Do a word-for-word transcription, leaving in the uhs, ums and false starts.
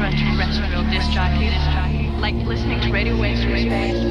extraterrestrial disc jockey, like listening to radio waves from space.